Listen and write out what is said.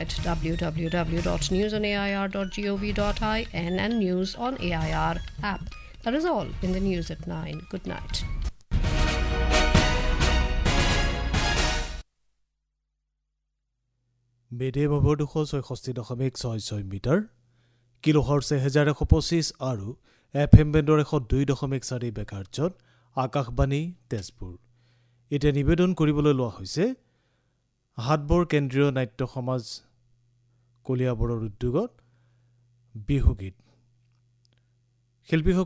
at www.newsonair.gov.in and News on AIR app. That is all in the news at 9. Good night. Medium over 266.66 metre কিলোহাৰ্টজ 1125 আৰু FM বেণ্ডৰ 102.4 মেগাহাৰ্টজত Akashvani Tezpur এতিয়া নিবেদন কৰিবলৈ লোৱা হৈছে হাটবৰ কেন্দ্ৰীয় নাট্য সমাজ কলিয়াবৰৰ উদ্যোগত বিহুগীত শিল্পী